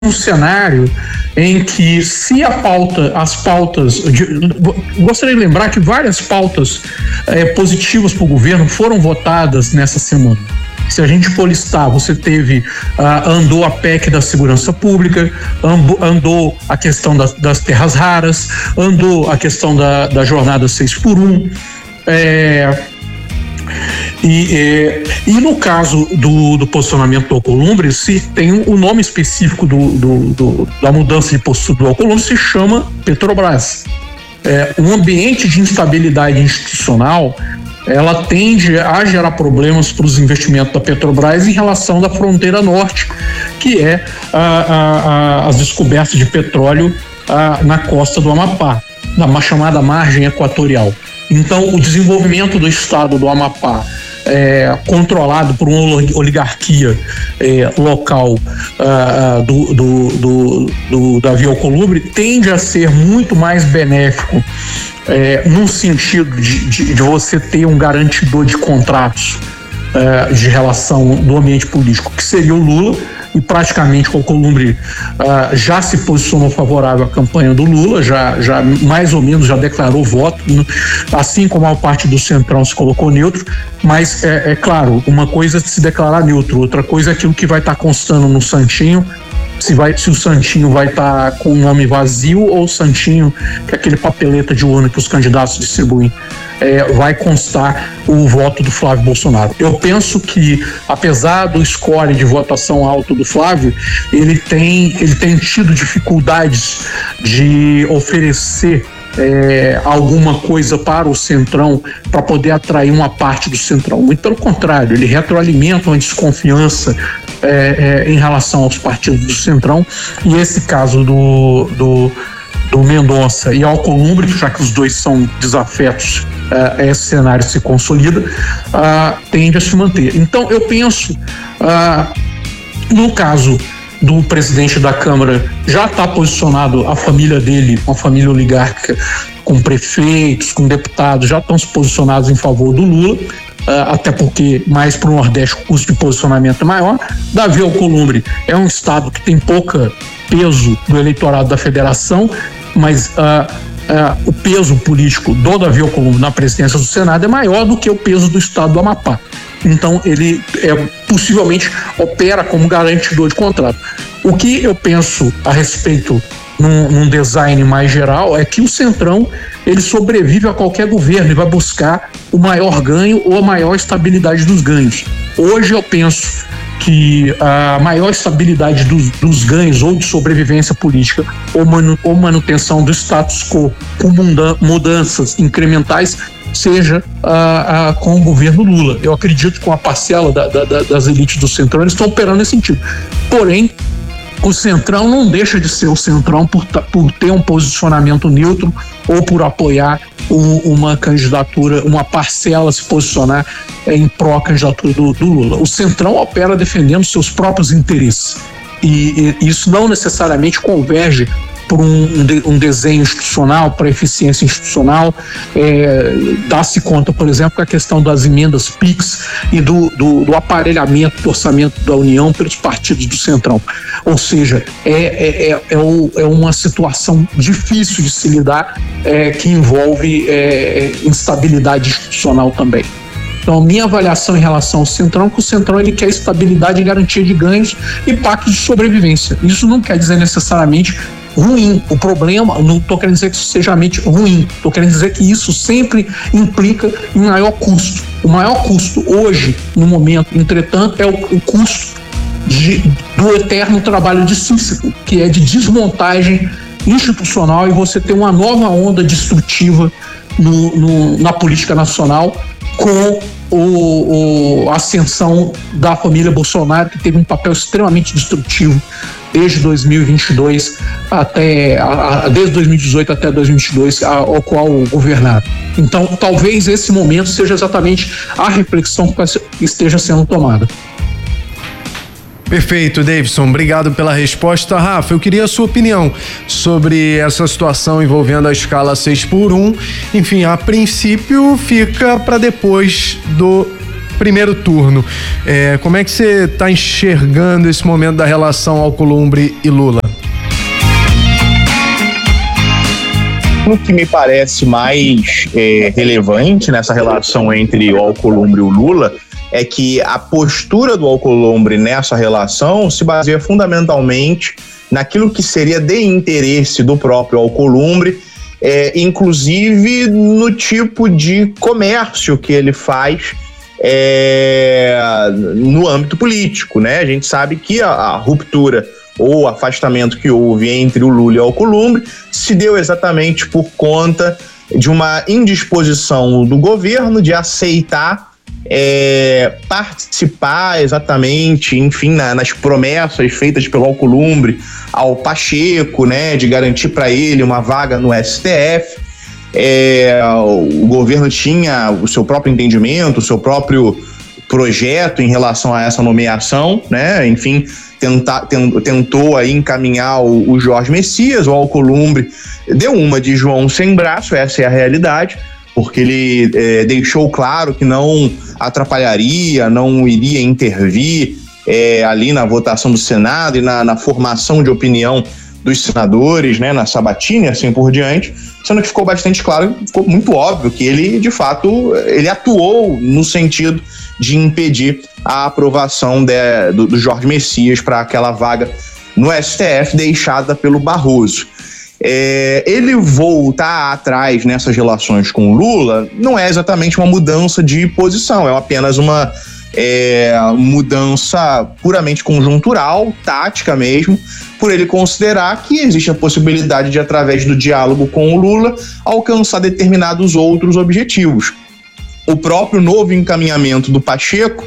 um cenário em que, se as pautas, gostaria de lembrar que várias pautas positivas para o governo foram votadas nessa semana. Se a gente for listar, você teve, andou a PEC da segurança pública, andou a questão das terras raras, andou a questão da jornada 6x1, e no caso do posicionamento do Alcolumbre, se tem o nome específico da mudança de postura do Alcolumbre, se chama Petrobras. Um ambiente de instabilidade institucional, ela tende a gerar problemas para os investimentos da Petrobras em relação da fronteira norte, que é as descobertas de petróleo na costa do Amapá, na chamada margem equatorial. Então, o desenvolvimento do estado do Amapá, controlado por uma oligarquia local do Davi Alcolumbre, tende a ser muito mais benéfico no sentido de você ter um garantidor de contratos de relação do ambiente político, que seria o Lula, e praticamente o Alcolumbre já se posicionou favorável à campanha do Lula, já mais ou menos já declarou voto, assim como a parte do Centrão se colocou neutro, mas é claro, uma coisa é se declarar neutro, outra coisa é aquilo que vai estar constando no Santinho, se o Santinho vai estar com o nome vazio ou o Santinho, que é aquele papeleta de urna que os candidatos distribuem, vai constar o voto do Flávio Bolsonaro. Eu penso que, apesar do score de votação alto do Flávio, ele tem tido dificuldades de oferecer alguma coisa para o Centrão, para poder atrair uma parte do Centrão. Muito pelo contrário, ele retroalimenta uma desconfiança em relação aos partidos do Centrão, e esse caso do Mendonça e Alcolumbre, já que os dois são desafetos, esse cenário se consolida, tende a se manter. Então, eu penso, no caso do presidente da Câmara, já está posicionado a família dele, uma família oligárquica, com prefeitos, com deputados, já estão se posicionados em favor do Lula, até porque mais para o Nordeste o custo de posicionamento é maior. Davi Alcolumbre é um estado que tem pouco peso no eleitorado da federação, mas o peso político do Davi Alcolumbre na presidência do Senado é maior do que o peso do estado do Amapá. Então ele possivelmente opera como garantidor de contrato. O que eu penso a respeito num design mais geral é que o Centrão ele sobrevive a qualquer governo e vai buscar o maior ganho ou a maior estabilidade dos ganhos. Hoje eu penso que a maior estabilidade dos ganhos ou de sobrevivência política ou manutenção do status quo com mudanças incrementais seja com o governo Lula. Eu acredito que com a parcela das elites do Centrão eles estão operando nesse sentido. Porém, o Centrão não deixa de ser o Centrão por ter um posicionamento neutro ou por apoiar uma candidatura, uma parcela se posicionar em pró-candidatura do Lula. O Centrão opera defendendo seus próprios interesses e isso não necessariamente converge por um desenho institucional, para eficiência institucional. Dá-se conta, por exemplo, com a questão das emendas PIX e do aparelhamento do orçamento da União pelos partidos do Centrão. Ou seja, é uma situação difícil de se lidar, que envolve instabilidade institucional também. Então, minha avaliação em relação ao Centrão é que o Centrão ele quer estabilidade e garantia de ganhos e pacto de sobrevivência. Isso não quer dizer necessariamente ruim. O problema, não estou querendo dizer que isso seja ruim, estou querendo dizer que isso sempre implica em maior custo. O maior custo hoje, no momento, entretanto, é o custo do eterno trabalho de Sísifo, que é de desmontagem institucional, e você tem uma nova onda destrutiva na política nacional com a ascensão da família Bolsonaro, que teve um papel extremamente destrutivo desde 2022 desde 2018 até 2022, ao qual governaram. Então, talvez esse momento seja exatamente a reflexão que esteja sendo tomada. Perfeito, Davidson. Obrigado pela resposta. Rafa, eu queria a sua opinião sobre essa situação envolvendo a escala 6x1. Enfim, a princípio fica para depois do primeiro turno. Como é que você está enxergando esse momento da relação Alcolumbre e Lula? O que me parece mais relevante nessa relação entre o Alcolumbre e o Lula é que a postura do Alcolumbre nessa relação se baseia fundamentalmente naquilo que seria de interesse do próprio Alcolumbre, inclusive no tipo de comércio que ele faz no âmbito político, né? A gente sabe que a ruptura ou afastamento que houve entre o Lula e o Alcolumbre se deu exatamente por conta de uma indisposição do governo de aceitar participar exatamente, enfim, nas promessas feitas pelo Alcolumbre ao Pacheco, né, de garantir para ele uma vaga no STF. O governo tinha o seu próprio entendimento, o seu próprio projeto em relação a essa nomeação, né, enfim, tentou aí encaminhar o Jorge Messias. O Alcolumbre deu uma de João sem braço, essa é a realidade, porque ele deixou claro que não atrapalharia, não iria intervir ali na votação do Senado e na formação de opinião dos senadores, né, na sabatina e assim por diante, sendo que ficou bastante claro, ficou muito óbvio que ele, de fato, ele atuou no sentido de impedir a aprovação do Jorge Messias para aquela vaga no STF deixada pelo Barroso. Ele voltar atrás nessas relações com o Lula não é exatamente uma mudança de posição, é apenas uma mudança puramente conjuntural, tática mesmo, por ele considerar que existe a possibilidade de, através do diálogo com o Lula, alcançar determinados outros objetivos. O próprio novo encaminhamento do Pacheco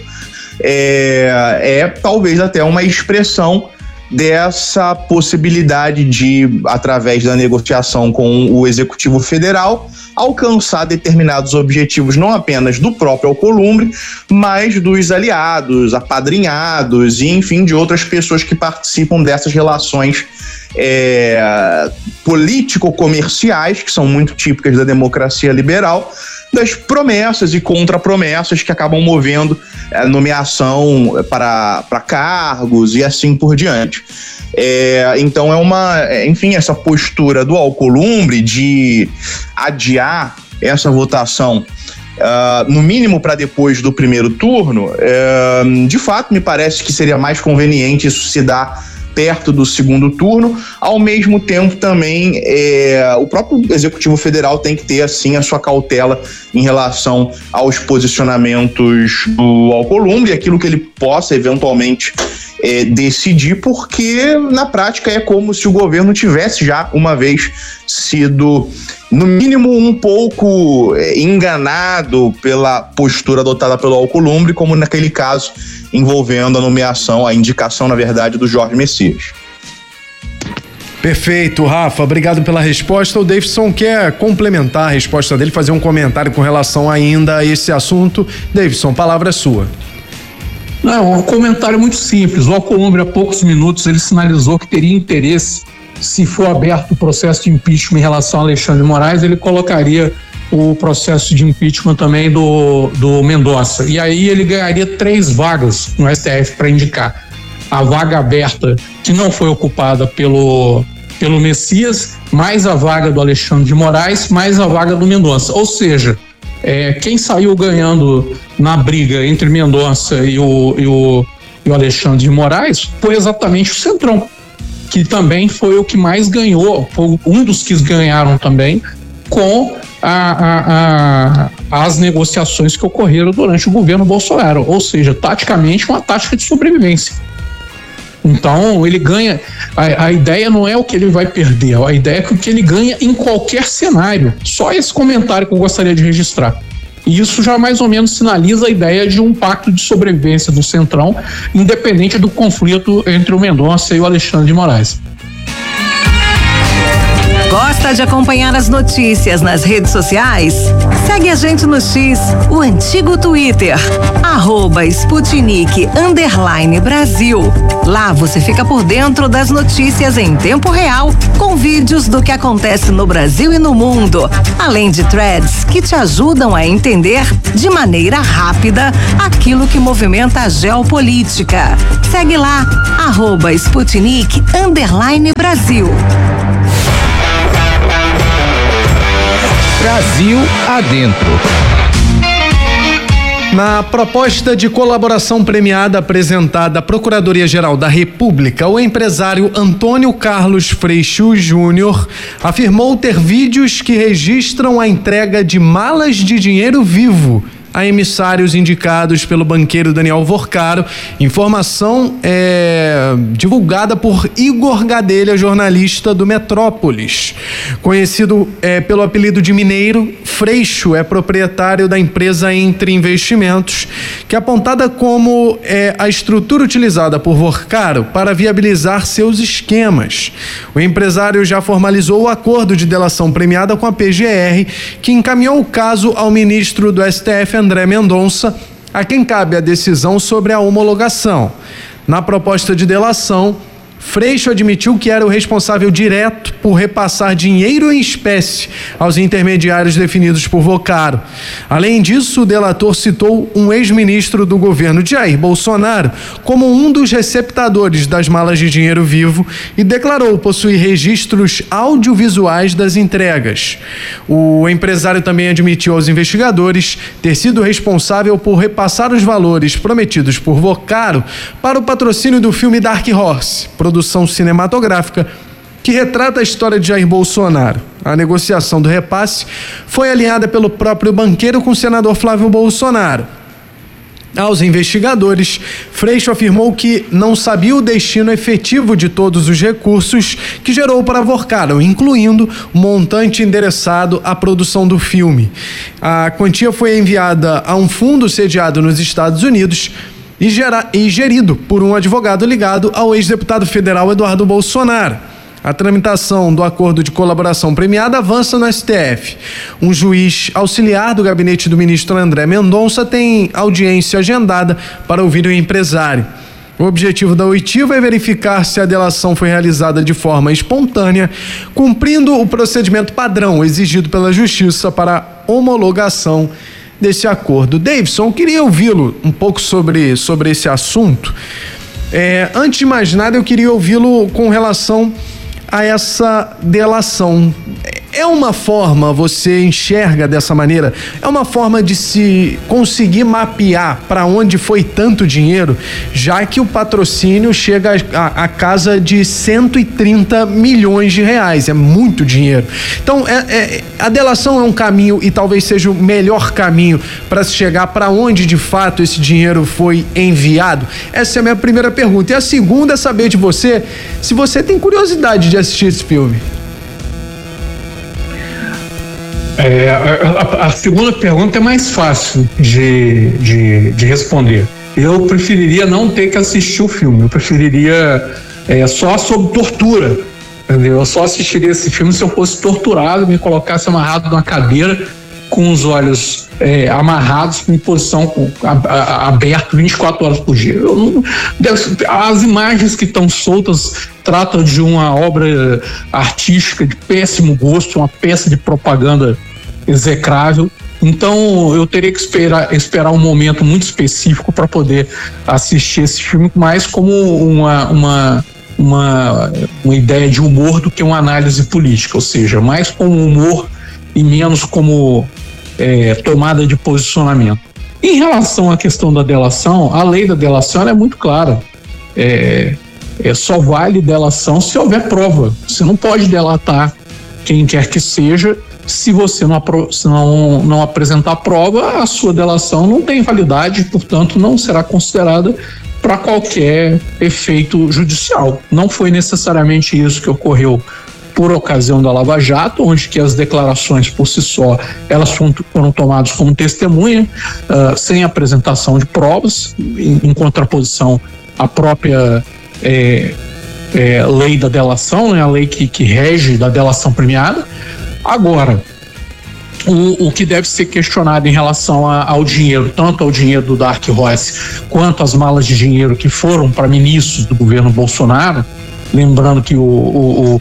talvez até uma expressão dessa possibilidade de, através da negociação com o Executivo Federal, alcançar determinados objetivos não apenas do próprio Alcolumbre, mas dos aliados, apadrinhados e, enfim, de outras pessoas que participam dessas relações político-comerciais, que são muito típicas da democracia liberal, das promessas e contrapromessas que acabam movendo a nomeação para cargos e assim por diante. Então enfim, essa postura do Alcolumbre de adiar essa votação no mínimo para depois do primeiro turno, de fato me parece que seria mais conveniente isso se dar perto do segundo turno. Ao mesmo tempo também o próprio Executivo Federal tem que ter assim a sua cautela em relação aos posicionamentos do Alcolumbre, aquilo que ele possa eventualmente decidir, porque na prática é como se o governo tivesse já uma vez sido, no mínimo, um pouco enganado pela postura adotada pelo Alcolumbre, como naquele caso envolvendo a nomeação, a indicação, na verdade, do Jorge Messias. Perfeito, Rafa, obrigado pela resposta. O Davidson quer complementar a resposta dele, fazer um comentário com relação ainda a esse assunto. Davidson, palavra é sua. Não, um comentário muito simples. O Alcolumbre, há poucos minutos, ele sinalizou que teria interesse, se for aberto o processo de impeachment em relação a Alexandre de Moraes, ele colocaria o processo de impeachment também do Mendonça. E aí ele ganharia 3 vagas no STF para indicar. A vaga aberta, que não foi ocupada pelo Messias, mais a vaga do Alexandre de Moraes, mais a vaga do Mendonça. Ou seja, quem saiu ganhando na briga entre Mendonça e o Alexandre de Moraes foi exatamente o Centrão, que também foi o que mais ganhou, foi um dos que ganharam também com as negociações que ocorreram durante o governo Bolsonaro. Ou seja, taticamente uma tática de sobrevivência. Então ele ganha, a ideia não é o que ele vai perder, a ideia é o que ele ganha em qualquer cenário. Só esse comentário que eu gostaria de registrar. E isso já mais ou menos sinaliza a ideia de um pacto de sobrevivência do Centrão, independente do conflito entre o Mendonça e o Alexandre de Moraes. Gosta de acompanhar as notícias nas redes sociais? Segue a gente no X, o antigo Twitter, @Sputnik_Brasil. Lá você fica por dentro das notícias em tempo real, com vídeos do que acontece no Brasil e no mundo, além de threads que te ajudam a entender de maneira rápida aquilo que movimenta a geopolítica. Segue lá, @Sputnik_Brasil. Brasil adentro. Na proposta de colaboração premiada apresentada à Procuradoria-Geral da República, o empresário Antônio Carlos Freixo Júnior afirmou ter vídeos que registram a entrega de malas de dinheiro vivo a emissários indicados pelo banqueiro Daniel Vorcaro. Informação divulgada por Igor Gadelha, jornalista do Metrópolis. Conhecido pelo apelido de Mineiro, Freixo é proprietário da empresa Entre Investimentos, que é apontada como a estrutura utilizada por Vorcaro para viabilizar seus esquemas. O empresário já formalizou o acordo de delação premiada com a PGR, que encaminhou o caso ao ministro do STF, André Mendonça, a quem cabe a decisão sobre a homologação. Na proposta de delação, Freixo admitiu que era o responsável direto por repassar dinheiro em espécie aos intermediários definidos por Vorcaro. Além disso, o delator citou um ex-ministro do governo de Jair Bolsonaro como um dos receptadores das malas de dinheiro vivo e declarou possuir registros audiovisuais das entregas. O empresário também admitiu aos investigadores ter sido responsável por repassar os valores prometidos por Vorcaro para o patrocínio do filme Dark Horse, produção cinematográfica que retrata a história de Jair Bolsonaro. A negociação do repasse foi alinhada pelo próprio banqueiro com o senador Flávio Bolsonaro. Aos investigadores, Freixo afirmou que não sabia o destino efetivo de todos os recursos que gerou para Vorcaro, incluindo o montante endereçado à produção do filme. A quantia foi enviada a um fundo sediado nos Estados Unidos e gerido por um advogado ligado ao ex-deputado federal Eduardo Bolsonaro. A tramitação do acordo de colaboração premiada avança no STF. Um juiz auxiliar do gabinete do ministro André Mendonça tem audiência agendada para ouvir o empresário. O objetivo da oitiva é verificar se a delação foi realizada de forma espontânea, cumprindo o procedimento padrão exigido pela Justiça para a homologação desse acordo. Davidson, eu queria ouvi-lo um pouco sobre esse assunto. Antes de mais nada, eu queria ouvi-lo com relação a essa delação. É uma forma, você enxerga dessa maneira, é uma forma de se conseguir mapear para onde foi tanto dinheiro, já que o patrocínio chega a casa de 130 milhões de reais, é muito dinheiro. Então, a delação é um caminho e talvez seja o melhor caminho para se chegar para onde de fato esse dinheiro foi enviado? Essa é a minha primeira pergunta. E a segunda é saber de você, se você tem curiosidade de assistir esse filme. A segunda pergunta é mais fácil de responder. Eu preferiria não ter que assistir o filme, eu preferiria só sob tortura, entendeu? Eu só assistiria esse filme se eu fosse torturado, me colocasse amarrado numa cadeira com os olhos amarrados em posição aberta 24 horas por dia. As imagens que estão soltas tratam de uma obra artística de péssimo gosto, uma peça de propaganda execrável. Então eu teria que esperar um momento muito específico para poder assistir esse filme, mais como uma ideia de humor do que uma análise política, ou seja, mais como humor e menos como tomada de posicionamento. Em relação à questão da delação, a lei da delação ela é muito clara. Só vale delação se houver prova. Você não pode delatar quem quer que seja se você não apresentar prova. A sua delação não tem validade, portanto não será considerada para qualquer efeito judicial. Não foi necessariamente isso que ocorreu por ocasião da Lava Jato, onde que as declarações por si só elas foram tomadas como testemunha, sem apresentação de provas, em contraposição à própria lei da delação, né, a lei que rege da delação premiada. Agora, o que deve ser questionado em relação ao dinheiro, tanto ao dinheiro do Dark Horse quanto às malas de dinheiro que foram para ministros do governo Bolsonaro, lembrando que o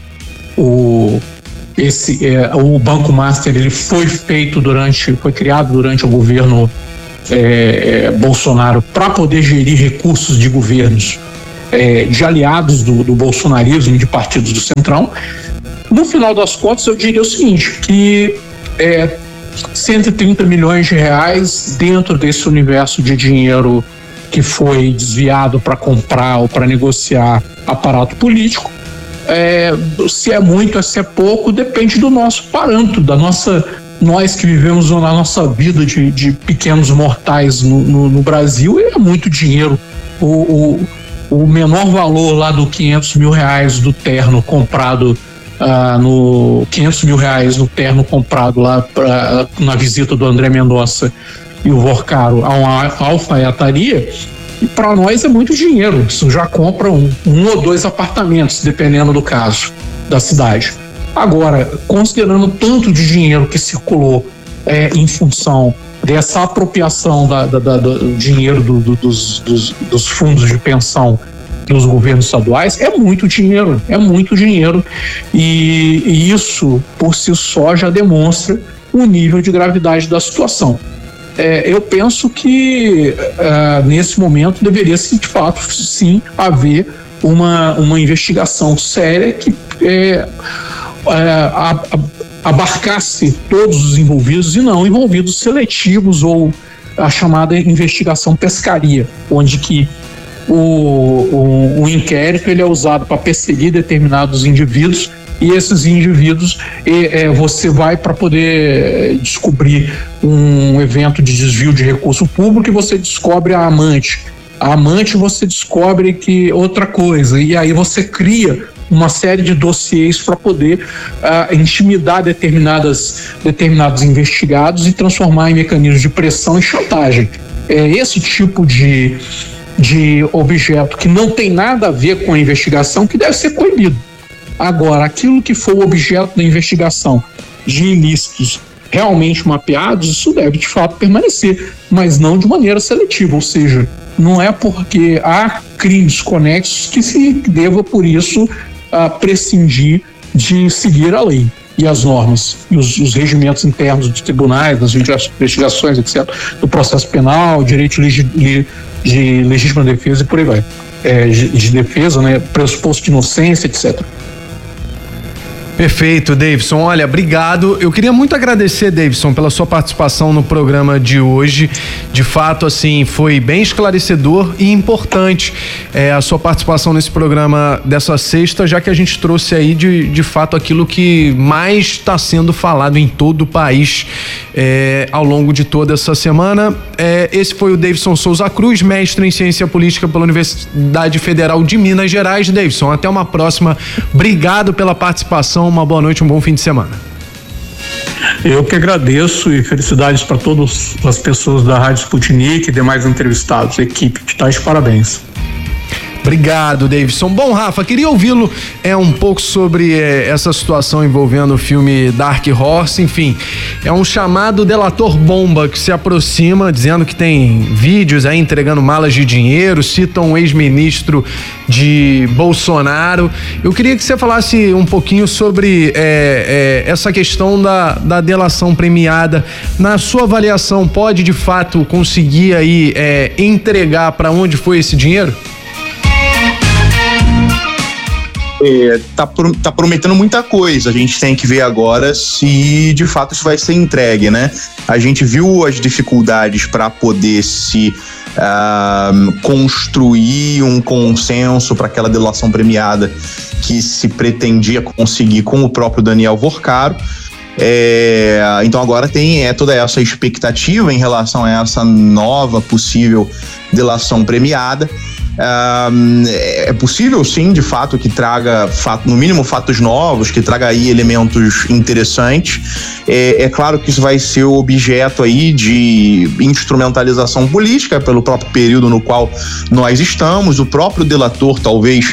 Banco Master ele foi criado durante o governo Bolsonaro para poder gerir recursos de governos de aliados do bolsonarismo, de partidos do Centrão. No final das contas, eu diria o seguinte, que 130 milhões de reais dentro desse universo de dinheiro que foi desviado para comprar ou para negociar aparato político, se é muito, se é pouco, depende do nosso parâmetro, nós que vivemos na nossa vida de pequenos mortais no Brasil, é muito dinheiro. O menor valor lá do 500 mil reais do terno comprado no 500 mil reais no terno comprado lá na visita do André Mendonça e o Vorcaro a uma alfaiataria, e para nós é muito dinheiro. Isso já compra um ou dois apartamentos, dependendo do caso da cidade. Agora, considerando tanto de dinheiro que circulou em função dessa apropriação do dinheiro dos fundos de pensão dos governos estaduais, é muito dinheiro, e isso por si só já demonstra o nível de gravidade da situação. Eu penso que nesse momento deveria de fato sim haver uma investigação séria que abarcasse todos os envolvidos e não envolvidos seletivos, ou a chamada investigação pescaria, onde que o inquérito ele é usado para perseguir determinados indivíduos, e esses indivíduos você vai para poder descobrir um evento de desvio de recurso público e você descobre a amante você descobre que outra coisa, e aí você cria uma série de dossiês para poder intimidar determinados investigados e transformar em mecanismos de pressão e chantagem. Esse tipo de objeto que não tem nada a ver com a investigação que deve ser coibido. Agora, aquilo que for o objeto da investigação de ilícitos realmente mapeados, isso deve de fato permanecer, mas não de maneira seletiva, ou seja, não é porque há crimes conexos que se deva por isso prescindir de seguir a lei e as normas e os regimentos internos dos tribunais, das investigações, etc., do processo penal, direito de legítima defesa e por aí vai. De defesa, né, pressuposto de inocência, etc. Perfeito, Davidson. Olha, obrigado. Eu queria muito agradecer, Davidson, pela sua participação no programa de hoje. De fato, assim, foi bem esclarecedor e importante a sua participação nesse programa dessa sexta, já que a gente trouxe aí de fato aquilo que mais está sendo falado em todo o país ao longo de toda essa semana. Esse foi o Davidson Souza Cruz, mestre em ciência política pela Universidade Federal de Minas Gerais. Davidson, até uma próxima. Obrigado pela participação. Uma boa noite, um bom fim de semana. Eu que agradeço e felicidades para todas as pessoas da Rádio Sputnik e demais entrevistados. Equipe, tá de parabéns. Obrigado, Davidson. Bom, Rafa, queria ouvi-lo um pouco sobre essa situação envolvendo o filme Dark Horse. Enfim, é um chamado delator bomba que se aproxima, dizendo que tem vídeos aí entregando malas de dinheiro, citam um ex-ministro de Bolsonaro. Eu queria que você falasse um pouquinho sobre essa questão da delação premiada. Na sua avaliação, pode de fato conseguir aí entregar para onde foi esse dinheiro? Tá prometendo muita coisa. A gente tem que ver agora se de fato isso vai ser entregue, né? A gente viu as dificuldades para poder se construir um consenso para aquela delação premiada que se pretendia conseguir com o próprio Daniel Vorcaro. Então agora tem toda essa expectativa em relação a essa nova possível delação premiada. É possível sim, de fato, que traga no mínimo fatos novos, que traga aí elementos interessantes. É claro que isso vai ser objeto aí de instrumentalização política pelo próprio período no qual nós estamos. O próprio delator talvez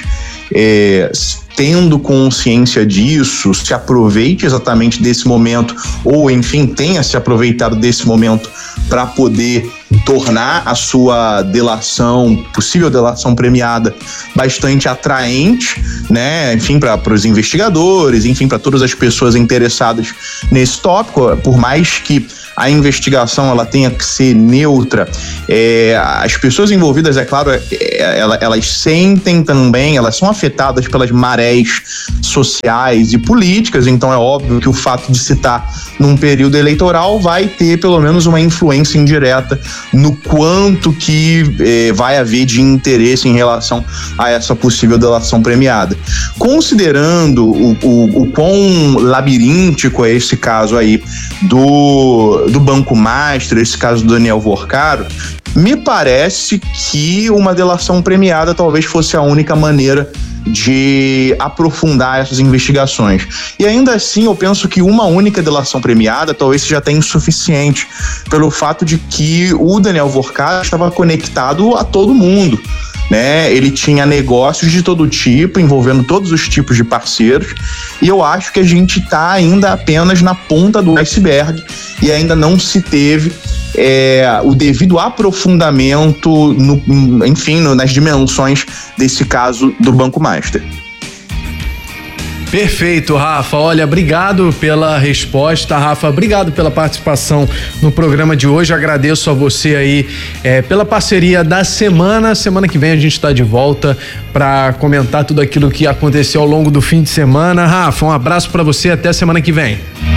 tendo consciência disso, se aproveite exatamente desse momento, ou enfim, tenha se aproveitado desse momento para poder tornar a sua possível delação premiada, bastante atraente, né? Enfim, para os investigadores, enfim, para todas as pessoas interessadas nesse tópico, por mais que a investigação ela tenha que ser neutra, as pessoas envolvidas, é claro, elas sentem também, elas são afetadas pelas marés sociais e políticas, então é óbvio que o fato de se estar num período eleitoral vai ter pelo menos uma influência indireta no quanto que vai haver de interesse em relação a essa possível delação premiada. Considerando o quão labiríntico é esse caso aí do Banco Master, esse caso do Daniel Vorcaro, me parece que uma delação premiada talvez fosse a única maneira de aprofundar essas investigações. E ainda assim, eu penso que uma única delação premiada talvez seja até insuficiente, pelo fato de que o Daniel Vorcaro estava conectado a todo mundo, né? Ele tinha negócios de todo tipo, envolvendo todos os tipos de parceiros, e eu acho que a gente está ainda apenas na ponta do iceberg e ainda não se teve o devido aprofundamento, nas dimensões desse caso do Banco Master. Perfeito, Rafa. Olha, obrigado pela resposta, Rafa. Obrigado pela participação no programa de hoje. Agradeço a você aí pela parceria da semana. Semana que vem a gente está de volta para comentar tudo aquilo que aconteceu ao longo do fim de semana. Rafa, um abraço para você. Até semana que vem.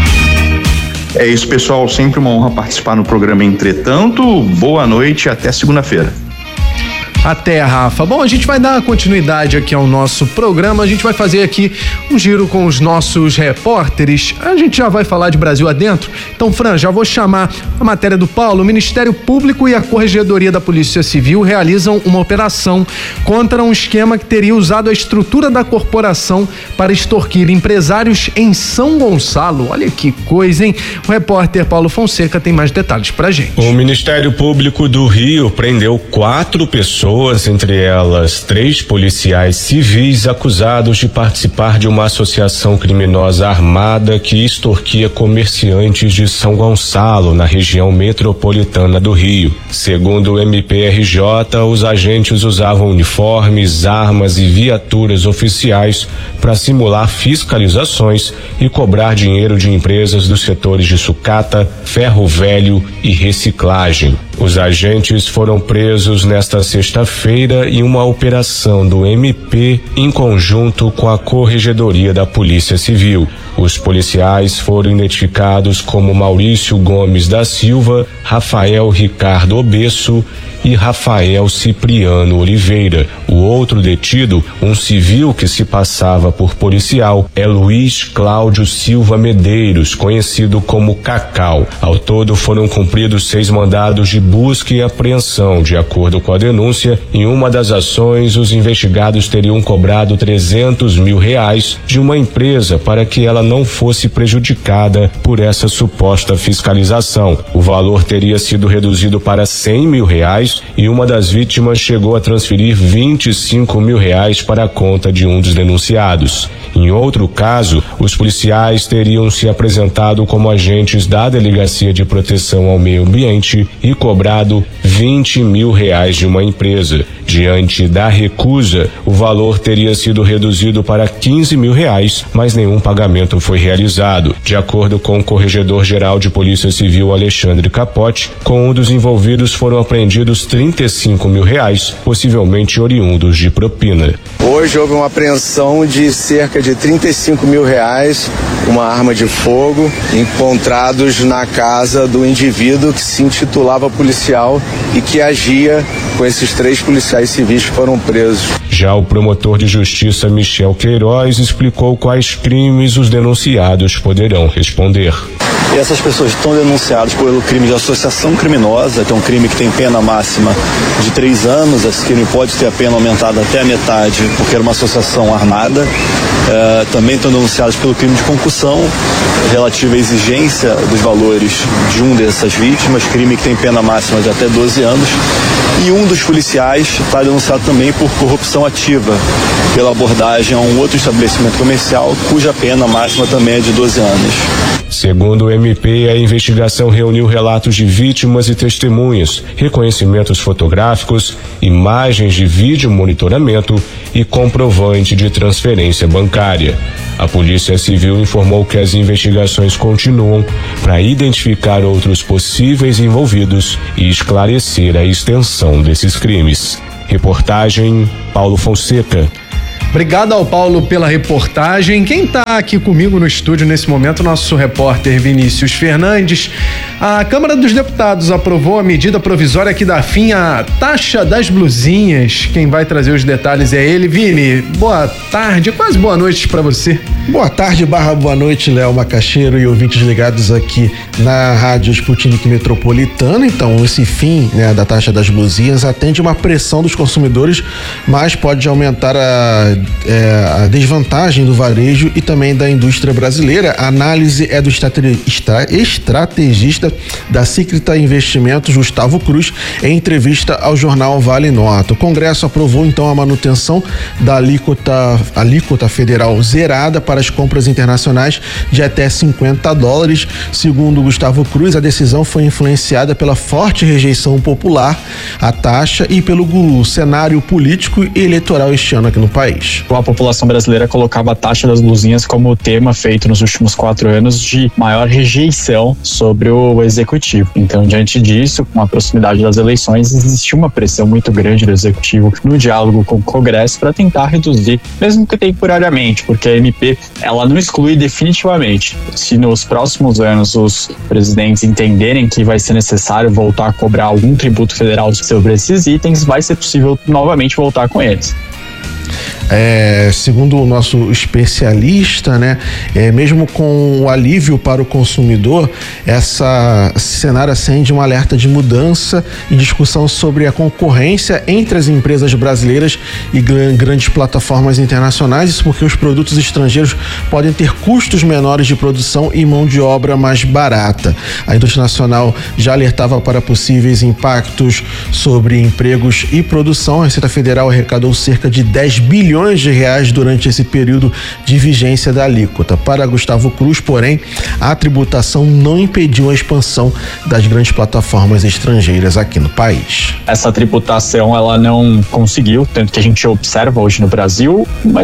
É isso, pessoal. Sempre uma honra participar no programa Entretanto. Boa noite e até segunda-feira. Até, Rafa. Bom, a gente vai dar continuidade aqui ao nosso programa, a gente vai fazer aqui um giro com os nossos repórteres, a gente já vai falar de Brasil Adentro, então, Fran, já vou chamar a matéria do Paulo. O Ministério Público e a Corregedoria da Polícia Civil realizam uma operação contra um esquema que teria usado a estrutura da corporação para extorquir empresários em São Gonçalo. Olha que coisa, hein? O repórter Paulo Fonseca tem mais detalhes pra gente. O Ministério Público do Rio prendeu 4 pessoas, entre elas 3 policiais civis acusados de participar de uma associação criminosa armada que extorquia comerciantes de São Gonçalo, na região metropolitana do Rio. Segundo o MPRJ, os agentes usavam uniformes, armas e viaturas oficiais para simular fiscalizações e cobrar dinheiro de empresas dos setores de sucata, ferro velho e reciclagem. Os agentes foram presos nesta sexta-feira em uma operação do MP em conjunto com a Corregedoria da Polícia Civil. Os policiais foram identificados como Maurício Gomes da Silva, Rafael Ricardo Obesso e Rafael Cipriano Oliveira. O outro detido, um civil que se passava por policial, é Luiz Cláudio Silva Medeiros, conhecido como Cacau. Ao todo foram cumpridos 6 mandados de busca e apreensão. De acordo com a denúncia, em uma das ações, os investigados teriam cobrado R$300 mil de uma empresa para que ela não fosse prejudicada por essa suposta fiscalização. O valor teria sido reduzido para R$100 mil e uma das vítimas chegou a transferir R$25 mil para a conta de um dos denunciados. Em outro caso, os policiais teriam se apresentado como agentes da Delegacia de Proteção ao Meio Ambiente e cobrado R$20 mil de uma empresa. Diante da recusa, o valor teria sido reduzido para R$15 mil, mas nenhum pagamento foi realizado. De acordo com o Corregedor-Geral de Polícia Civil, Alexandre Capote, com um dos envolvidos foram apreendidos R$35 mil, possivelmente oriundos de propina. Hoje houve uma apreensão de cerca de R$35 mil, uma arma de fogo, encontrados na casa do indivíduo que se intitulava policial e que agia com esses 3 policiais civis que foram presos. Já o promotor de justiça Michel Queiroz explicou quais crimes os denunciados poderão responder. Essas pessoas estão denunciadas pelo crime de associação criminosa, que é um crime que tem pena máxima de 3 anos. Esse crime pode ter a pena aumentada até a metade, porque era uma associação armada. Também estão denunciados pelo crime de concussão, relativo à exigência dos valores de um dessas vítimas, crime que tem pena máxima de até 12 anos. E um dos policiais está denunciado também por corrupção ativa, pela abordagem a um outro estabelecimento comercial, cuja pena máxima também é de 12 anos. Segundo o MP, a investigação reuniu relatos de vítimas e testemunhas, reconhecimentos fotográficos, imagens de vídeo monitoramento e comprovante de transferência bancária. A Polícia Civil informou que as investigações continuam para identificar outros possíveis envolvidos e esclarecer a extensão desses crimes. Reportagem Paulo Fonseca. Obrigado ao Paulo pela reportagem. Quem está aqui comigo no estúdio nesse momento, nosso repórter Vinícius Fernandes. A Câmara dos Deputados aprovou a medida provisória que dá fim à taxa das blusinhas. Quem vai trazer os detalhes é ele. Vini, boa tarde, quase boa noite para você. Boa tarde, boa noite, Léo Macaxeiro e ouvintes ligados aqui na Rádio Sputnik Metropolitana. Então, esse fim, né, da taxa das blusinhas atende uma pressão dos consumidores, mas pode aumentar a desvantagem do varejo e também da indústria brasileira. A análise é do estrategista da Sicrita Investimentos, Gustavo Cruz, em entrevista ao jornal Vale Nota. O Congresso aprovou então a manutenção da alíquota federal zerada para as compras internacionais de até $50. Segundo Gustavo Cruz, a decisão foi influenciada pela forte rejeição popular à taxa e pelo cenário político e eleitoral este ano aqui no país. A população brasileira colocava a taxa das blusinhas como tema feito nos últimos 4 anos de maior rejeição sobre o executivo. Então, diante disso, com a proximidade das eleições, existiu uma pressão muito grande do executivo no diálogo com o Congresso para tentar reduzir, mesmo que temporariamente, porque a MP ela não exclui definitivamente. Se nos próximos anos os presidentes entenderem que vai ser necessário voltar a cobrar algum tributo federal sobre esses itens, vai ser possível novamente voltar com eles. Segundo o nosso especialista, né, mesmo com o alívio para o consumidor, esse cenário acende um alerta de mudança e discussão sobre a concorrência entre as empresas brasileiras e grandes plataformas internacionais. Isso porque os produtos estrangeiros podem ter custos menores de produção e mão de obra mais barata. A indústria nacional já alertava para possíveis impactos sobre empregos e produção. A Receita Federal arrecadou cerca de R$10 bilhões durante esse período de vigência da alíquota. Para Gustavo Cruz, porém, a tributação não impediu a expansão das grandes plataformas estrangeiras aqui no país. Essa tributação ela não conseguiu, tanto que a gente observa hoje no Brasil uma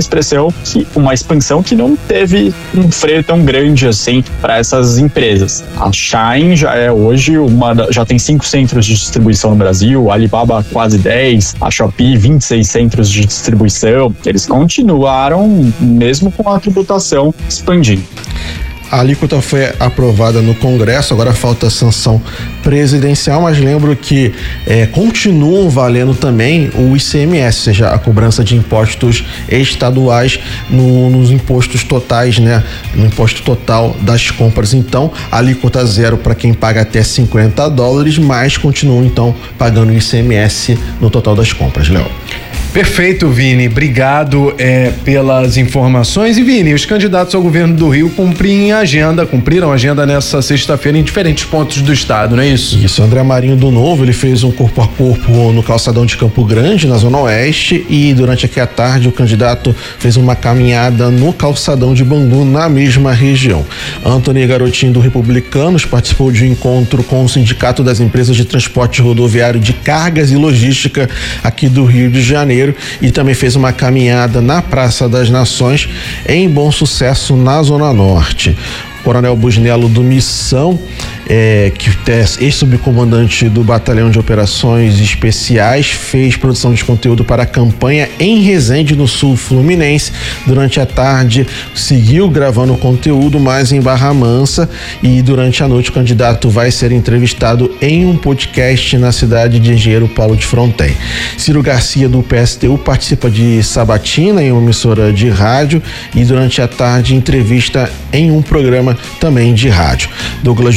expansão que não teve um freio tão grande assim para essas empresas. A Shein já é hoje já tem 5 centros de distribuição no Brasil, a Alibaba quase 10, a Shopee 26 centros de distribuição. Eles continuaram mesmo com a tributação expandindo. A alíquota foi aprovada no Congresso, agora falta a sanção presidencial, mas lembro que continuam valendo também o ICMS, ou seja, a cobrança de impostos estaduais nos impostos totais, né? No imposto total das compras. Então, a alíquota zero para quem paga até $50, mas continuam então pagando o ICMS no total das compras, Léo. Perfeito, Vini. Obrigado pelas informações. E, Vini, os candidatos ao governo do Rio cumpriram a agenda nessa sexta-feira em diferentes pontos do estado, não é isso? Isso. André Marinho do Novo, ele fez um corpo a corpo no calçadão de Campo Grande, na Zona Oeste, e durante aqui a tarde o candidato fez uma caminhada no calçadão de Bangu, na mesma região. Antony Garotinho do Republicanos participou de um encontro com o Sindicato das Empresas de Transporte Rodoviário de Cargas e Logística aqui do Rio de Janeiro e também fez uma caminhada na Praça das Nações em Bom Sucesso, na Zona Norte. Coronel Busnello do Missão, que é ex-subcomandante do Batalhão de Operações Especiais, fez produção de conteúdo para a campanha em Resende, no Sul Fluminense. Durante a tarde, seguiu gravando conteúdo mais em Barra Mansa, e durante a noite o candidato vai ser entrevistado em um podcast na cidade de Engenheiro Paulo de Fronten. Ciro Garcia, do PSTU, participa de sabatina em uma emissora de rádio e durante a tarde entrevista em um programa também de rádio. Douglas Ruas, do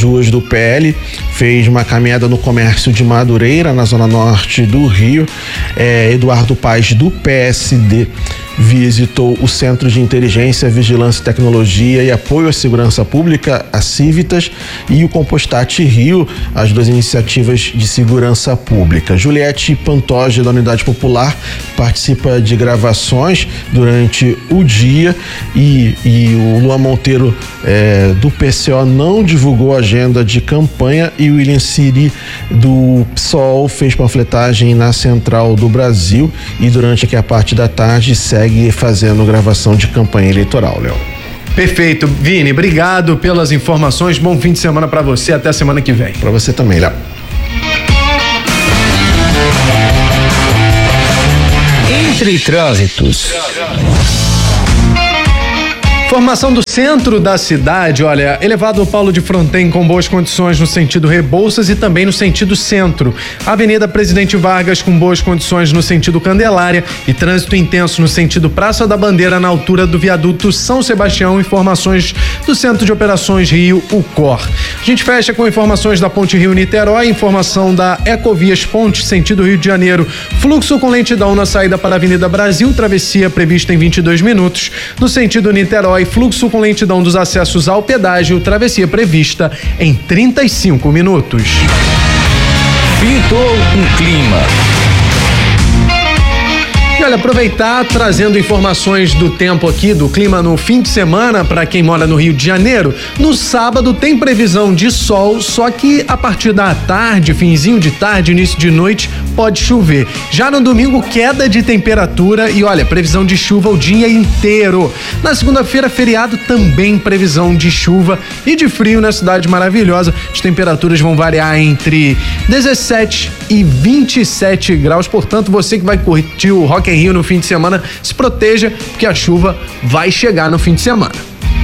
PL, fez uma caminhada no comércio de Madureira, na zona norte do Rio. Eduardo Paes, do PSD, visitou o Centro de Inteligência, Vigilância e Tecnologia e Apoio à Segurança Pública, a Civitas, e o Compostate Rio, as duas iniciativas de segurança pública. Juliette Pantoja, da Unidade Popular, participa de gravações durante o dia e o Luan Monteiro, do PCO, não divulgou a agenda de campanha, e o William Siri, do PSOL, fez panfletagem na Central do Brasil e durante aqui a parte da tarde segue fazendo gravação de campanha eleitoral, Léo. Perfeito. Vini, obrigado pelas informações. Bom fim de semana para você. Até a semana que vem. Para você também, Léo. Entre trânsitos. Formação do centro da cidade, olha, elevado Paulo de Fronten com boas condições no sentido Rebouças e também no sentido centro. Avenida Presidente Vargas com boas condições no sentido Candelária e trânsito intenso no sentido Praça da Bandeira na altura do viaduto São Sebastião. Informações do Centro de Operações Rio, o COR. A gente fecha com informações da Ponte Rio-Niterói, informação da Ecovias Ponte, sentido Rio de Janeiro. Fluxo com lentidão na saída para a Avenida Brasil, travessia prevista em 22 minutos. No sentido Niterói, fluxo com lentidão dos acessos ao pedágio, travessia prevista em 35 minutos. Pintou um clima. E olha, aproveitar trazendo informações do tempo aqui, do clima no fim de semana para quem mora no Rio de Janeiro. No sábado tem previsão de sol, só que a partir da tarde, finzinho de tarde, início de noite, pode chover. Já no domingo, queda de temperatura e olha, previsão de chuva o dia inteiro. Na segunda-feira, feriado, também previsão de chuva e de frio na cidade maravilhosa. As temperaturas vão variar entre 17 e 27 graus, portanto, você que vai curtir o Rock in Rio no fim de semana, se proteja, porque a chuva vai chegar no fim de semana.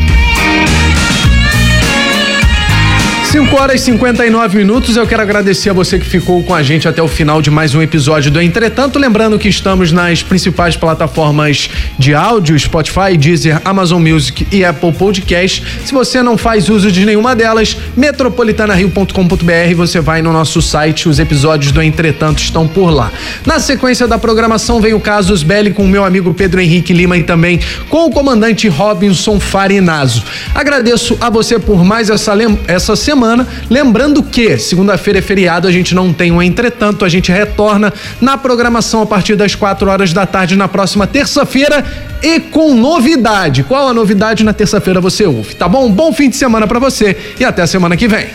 5h59, eu quero agradecer a você que ficou com a gente até o final de mais um episódio do Entretanto, lembrando que estamos nas principais plataformas de áudio, Spotify, Deezer, Amazon Music e Apple Podcast. Se você não faz uso de nenhuma delas, metropolitanario.com.br, você vai no nosso site, os episódios do Entretanto estão por lá. Na sequência da programação vem o Casus Belli com o meu amigo Pedro Henrique Lima e também com o comandante Robinson Farinazo. Agradeço a você por mais essa semana. Lembrando que segunda-feira é feriado, a gente não tem um Entretanto, a gente retorna na programação a partir das 4h da tarde na próxima terça-feira e com novidade. Qual a novidade? Na terça-feira você ouve, tá bom? Bom fim de semana pra você e até a semana que vem.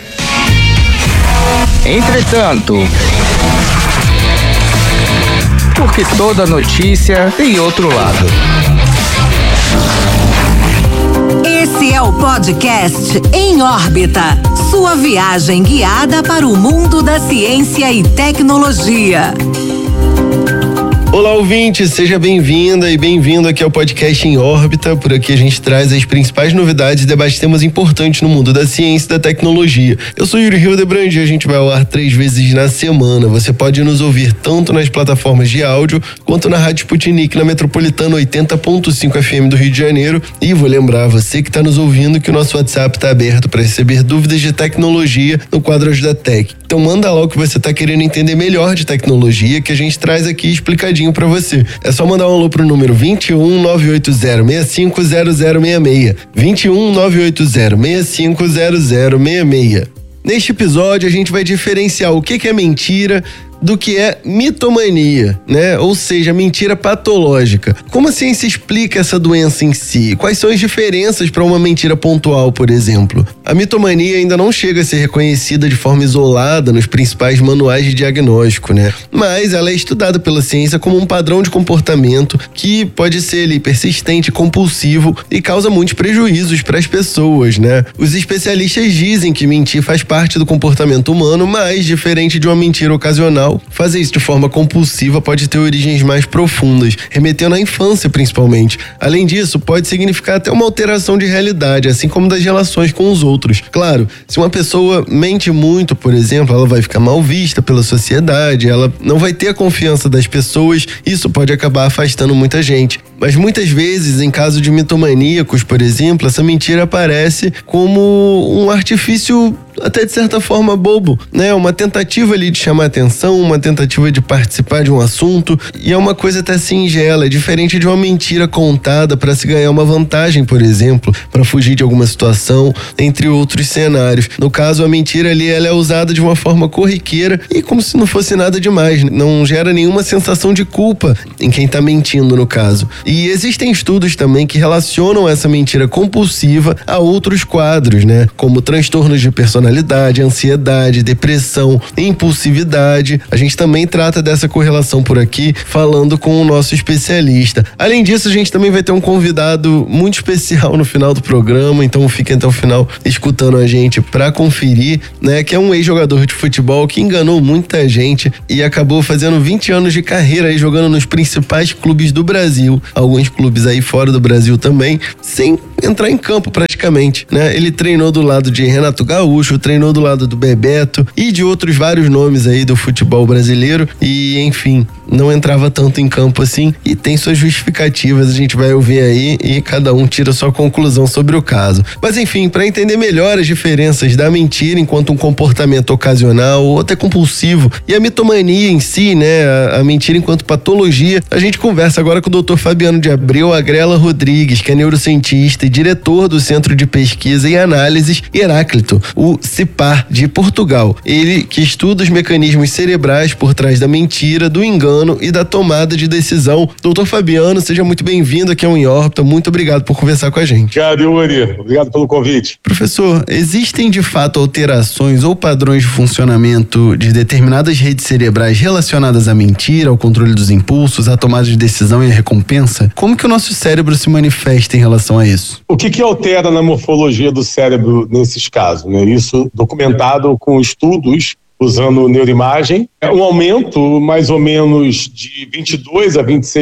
Entretanto, porque toda notícia tem outro lado. Esse é o podcast Em Órbita, sua viagem guiada para o mundo da ciência e tecnologia. Olá, ouvinte, seja bem-vinda e bem-vindo aqui ao podcast Em Órbita. Por aqui a gente traz as principais novidades e debate temas importantes no mundo da ciência e da tecnologia. Eu sou Yuri Hildebrand e a gente vai ao ar 3 vezes na semana. Você pode nos ouvir tanto nas plataformas de áudio quanto na Rádio Sputnik, na Metropolitana 80.5 FM do Rio de Janeiro. E vou lembrar você que está nos ouvindo que o nosso WhatsApp está aberto para receber dúvidas de tecnologia no quadro Ajuda Tech. Então manda lá o que você está querendo entender melhor de tecnologia que a gente traz aqui explicadinho para você. É só mandar um alô pro número 21 980 65 0066. 21 980 65 0066. Neste episódio a gente vai diferenciar o que é mentira do que é mitomania, né? Ou seja, mentira patológica. Como a ciência explica essa doença em si? Quais são as diferenças para uma mentira pontual, por exemplo? A mitomania ainda não chega a ser reconhecida de forma isolada nos principais manuais de diagnóstico, né? Mas ela é estudada pela ciência como um padrão de comportamento que pode ser ali persistente, compulsivo e causa muitos prejuízos para as pessoas, né? Os especialistas dizem que mentir faz parte do comportamento humano, mas diferente de uma mentira ocasional, ocasional, fazer isso de forma compulsiva pode ter origens mais profundas, remetendo à infância principalmente. Além disso, pode significar até uma alteração de realidade, assim como das relações com os outros. Claro, se uma pessoa mente muito, por exemplo, ela vai ficar mal vista pela sociedade, ela não vai ter a confiança das pessoas, isso pode acabar afastando muita gente. Mas muitas vezes, em caso de mitomaníacos, por exemplo, essa mentira aparece como um artifício até de certa forma bobo, né? Uma tentativa ali de chamar atenção, uma tentativa de participar de um assunto, e é uma coisa até singela, é diferente de uma mentira contada para se ganhar uma vantagem, por exemplo, para fugir de alguma situação, entre outros cenários. No caso, a mentira ali ela é usada de uma forma corriqueira e como se não fosse nada demais, não gera nenhuma sensação de culpa em quem tá mentindo no caso. E existem estudos também que relacionam essa mentira compulsiva a outros quadros, né? Como transtornos de personalidade, ansiedade, depressão, impulsividade. A gente também trata dessa correlação por aqui, falando com o nosso especialista. Além disso, a gente também vai ter um convidado muito especial no final do programa, então fiquem até o final escutando a gente para conferir, né? Que é um ex-jogador de futebol que enganou muita gente e acabou fazendo 20 anos de carreira aí jogando nos principais clubes do Brasil, alguns clubes aí fora do Brasil também, sem entrar em campo praticamente, né? Ele treinou do lado de Renato Gaúcho, treinou do lado do Bebeto e de outros vários nomes aí do futebol brasileiro e, enfim, não entrava tanto em campo assim e tem suas justificativas, a gente vai ouvir aí e cada um tira sua conclusão sobre o caso. Mas enfim, para entender melhor as diferenças da mentira enquanto um comportamento ocasional ou até compulsivo e a mitomania em si, né, a mentira enquanto patologia, a gente conversa agora com o Dr. Fabiano de Abreu Agrela Rodrigues, que é neurocientista e diretor do Centro de Pesquisa e Análises Heráclito, o CIPAR de Portugal. Ele que estuda os mecanismos cerebrais por trás da mentira, do engano e da tomada de decisão. Doutor Fabiano, seja muito bem-vindo aqui ao Em Órbita. Muito obrigado por conversar com a gente. Obrigado, Yuri. Obrigado pelo convite. Professor, existem de fato alterações ou padrões de funcionamento de determinadas redes cerebrais relacionadas à mentira, ao controle dos impulsos, à tomada de decisão e à recompensa? Como que o nosso cérebro se manifesta em relação a isso? O que altera na morfologia do cérebro nesses casos, né? Isso documentado com estudos usando neuroimagem. É um aumento mais ou menos de 22% a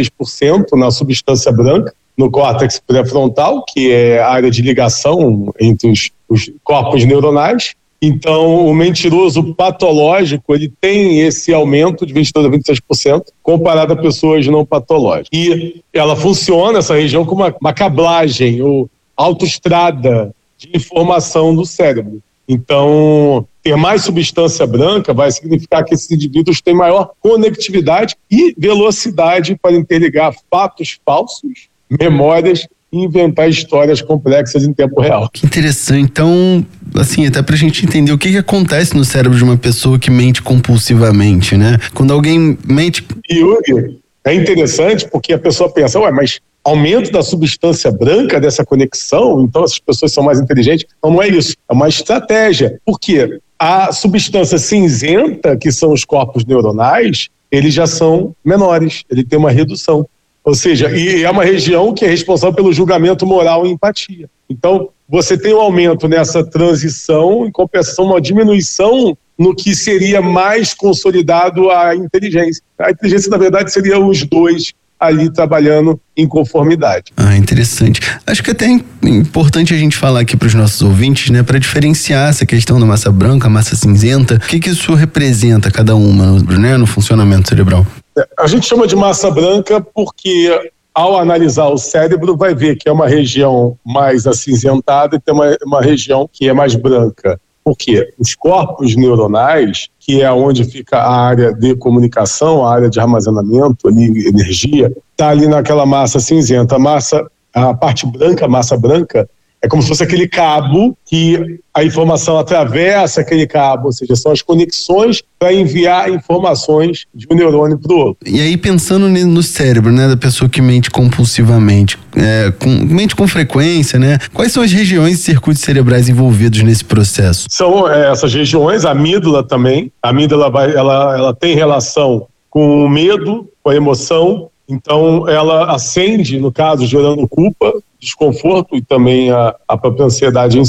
26% na substância branca, no córtex pré-frontal, que é a área de ligação entre os corpos neuronais. Então, o mentiroso patológico, ele tem esse aumento de 22% a 26% comparado a pessoas não patológicas. E ela funciona, essa região, como uma cablagem ou autoestrada de informação do cérebro. Então, ter mais substância branca vai significar que esses indivíduos têm maior conectividade e velocidade para interligar fatos falsos, memórias e inventar histórias complexas em tempo real. Que interessante. Então, assim, até pra gente entender o que acontece no cérebro de uma pessoa que mente compulsivamente, né? Quando alguém mente... Yuri, é interessante porque a pessoa pensa, mas aumento da substância branca dessa conexão, então essas pessoas são mais inteligentes. Não é isso, é uma estratégia. Por quê? A substância cinzenta, que são os corpos neuronais, eles já são menores, ele tem uma redução. Ou seja, e é uma região que é responsável pelo julgamento moral e empatia. Então, você tem um aumento nessa transição, em compensação, uma diminuição no que seria mais consolidado a inteligência. A inteligência, na verdade, seria os dois ali trabalhando em conformidade. Interessante. Acho que até é importante a gente falar aqui para os nossos ouvintes, né, para diferenciar essa questão da massa branca, massa cinzenta, o que isso representa cada uma, né, no funcionamento cerebral? A gente chama de massa branca porque ao analisar o cérebro vai ver que é uma região mais acinzentada e tem uma região que é mais branca. Por quê? Os corpos neuronais, que é onde fica a área de comunicação, a área de armazenamento, ali, energia, está ali naquela massa cinzenta. A parte branca, a massa branca, é como se fosse aquele cabo que a informação atravessa aquele cabo, ou seja, são as conexões para enviar informações de um neurônio para o outro. E aí, pensando no cérebro, né, da pessoa que mente compulsivamente, mente com frequência, né? Quais são as regiões e circuitos cerebrais envolvidos nesse processo? São essas regiões, a amígdala também. A amígdala ela tem relação com o medo, com a emoção. Então, ela acende, no caso, gerando culpa, desconforto e também a própria ansiedade em si.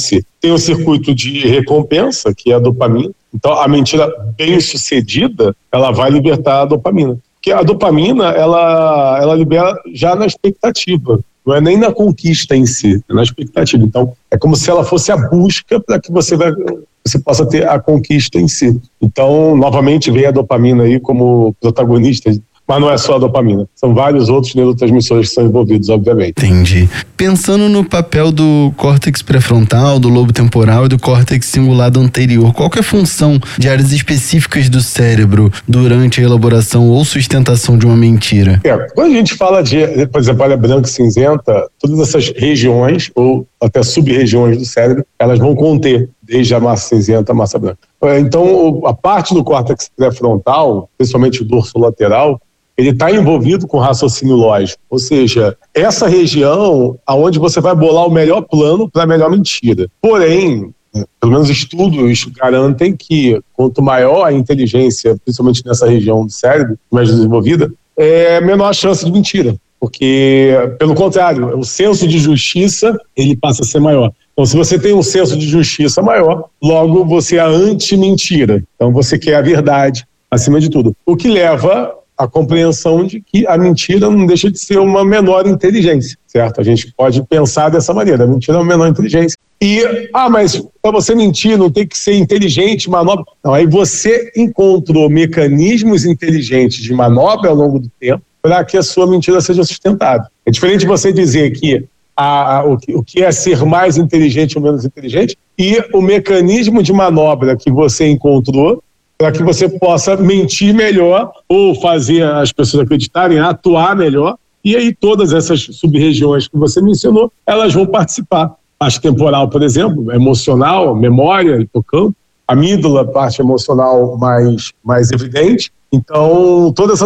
tem um circuito de recompensa, que é a dopamina. Então, a mentira bem sucedida, ela vai libertar a dopamina. Porque a dopamina, ela libera já na expectativa. Não é nem na conquista em si, é na expectativa. Então, é como se ela fosse a busca para que você possa ter a conquista em si. Então, novamente, vem a dopamina aí como protagonista, mas não é só a dopamina. São vários outros neurotransmissores que são envolvidos, obviamente. Entendi. Pensando no papel do córtex pré-frontal, do lobo temporal e do córtex cingulado anterior, qual que é a função de áreas específicas do cérebro durante a elaboração ou sustentação de uma mentira? Quando a gente fala de, por exemplo, área branca e cinzenta, todas essas regiões, ou até sub-regiões do cérebro, elas vão conter desde a massa cinzenta à massa branca. Então, a parte do córtex pré-frontal, principalmente o dorso lateral, ele está envolvido com raciocínio lógico, ou seja, essa região aonde você vai bolar o melhor plano para a melhor mentira. Porém, pelo menos estudos garantem que quanto maior a inteligência, principalmente nessa região do cérebro, mais desenvolvida, menor a chance de mentira. Porque, pelo contrário, o senso de justiça, ele passa a ser maior. Então, se você tem um senso de justiça maior, logo você é anti-mentira. Então, você quer a verdade acima de tudo. O que leva à compreensão de que a mentira não deixa de ser uma menor inteligência, certo? A gente pode pensar dessa maneira, a mentira é uma menor inteligência. E, mas para você mentir não tem que ser inteligente, manobra. Não, aí você encontrou mecanismos inteligentes de manobra ao longo do tempo para que a sua mentira seja sustentada. É diferente de você dizer que o que é ser mais inteligente ou menos inteligente e o mecanismo de manobra que você encontrou para que você possa mentir melhor ou fazer as pessoas acreditarem, atuar melhor, e aí todas essas sub-regiões que você mencionou, elas vão participar. Parte temporal, por exemplo, emocional, memória, hipocampo, amígdala, parte emocional mais evidente. Então, todas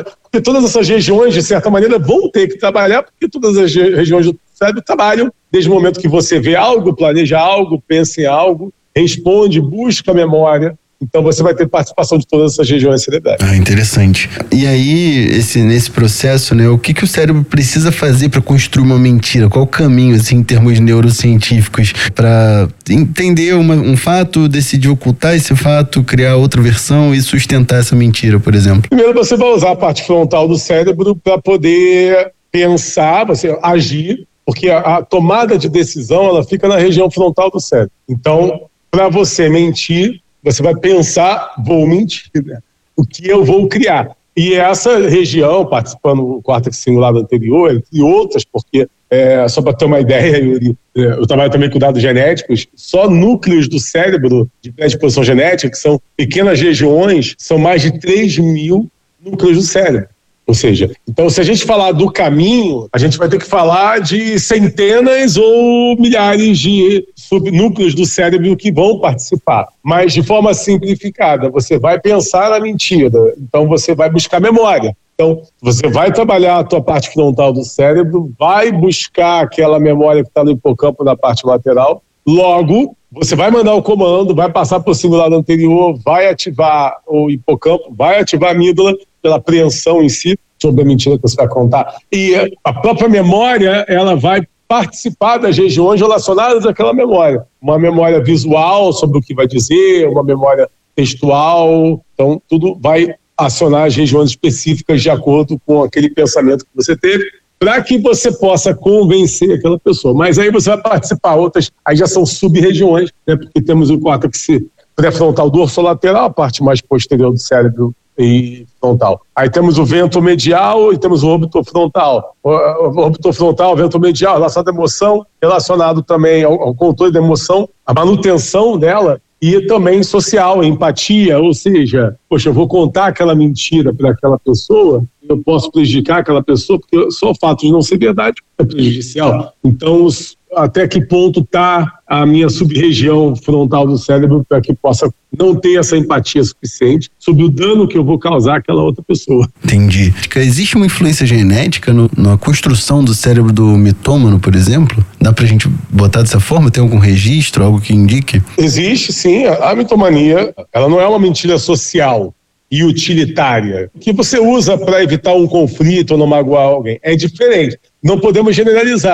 essas regiões, de certa maneira, vão ter que trabalhar, porque todas as regiões do cérebro trabalham desde o momento que você vê algo, planeja algo, pensa em algo, responde, busca a memória. Então você vai ter participação de todas essas regiões cerebrais. Interessante. E aí, nesse processo, né, o que o cérebro precisa fazer para construir uma mentira? Qual o caminho, assim, em termos neurocientíficos, para entender um fato, decidir ocultar esse fato, criar outra versão e sustentar essa mentira, por exemplo? Primeiro você vai usar a parte frontal do cérebro para poder pensar, você agir, porque a tomada de decisão ela fica na região frontal do cérebro. Então, para você mentir, você vai pensar, vou mentir, né? O que eu vou criar. E essa região, participando do córtex cingulado anterior, entre outras, porque, só para ter uma ideia, Yuri, eu trabalho também com dados genéticos, só núcleos do cérebro de predisposição genética, que são pequenas regiões, são mais de 3.000 núcleos do cérebro. Ou seja, então se a gente falar do caminho, a gente vai ter que falar de centenas ou milhares de subnúcleos do cérebro que vão participar. Mas de forma simplificada, você vai pensar na mentira, então você vai buscar memória. Então você vai trabalhar a tua parte frontal do cérebro, vai buscar aquela memória que está no hipocampo na parte lateral, logo você vai mandar o comando, vai passar para o cingulado anterior, vai ativar o hipocampo, vai ativar a amígdala pela apreensão em si sobre a mentira que você vai contar. E a própria memória, ela vai participar das regiões relacionadas àquela memória. Uma memória visual sobre o que vai dizer, uma memória textual. Então, tudo vai acionar as regiões específicas de acordo com aquele pensamento que você teve, para que você possa convencer aquela pessoa. Mas aí você vai participar, outras, aí já são sub-regiões, né? Porque temos o córtex pré-frontal dorsolateral, a parte mais posterior do cérebro e frontal. Aí temos o vento medial e temos o órbito frontal. O órbito frontal, o vento medial, relacionado à emoção, relacionado também ao controle da emoção, a manutenção dela, e também social, empatia, ou seja, poxa, eu vou contar aquela mentira para aquela pessoa, eu posso prejudicar aquela pessoa, porque só o fato de não ser verdade é prejudicial. Então, até que ponto está a minha sub-região frontal do cérebro para que possa não ter essa empatia suficiente sobre o dano que eu vou causar àquela outra pessoa. Entendi. Existe uma influência genética na construção do cérebro do mitômano, por exemplo? Dá pra gente botar dessa forma? Tem algum registro, algo que indique? Existe, sim. A mitomania, ela não é uma mentira social e utilitária, que você usa para evitar um conflito ou não magoar alguém. É diferente. Não podemos generalizar.